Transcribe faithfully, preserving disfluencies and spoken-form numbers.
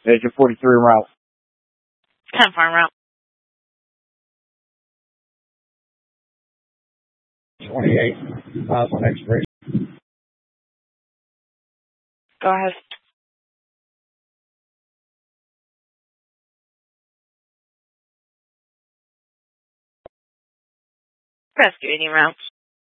There's your forty-three route. ten farm route. twenty-eight miles on expiration. Go ahead. Rescue any routes.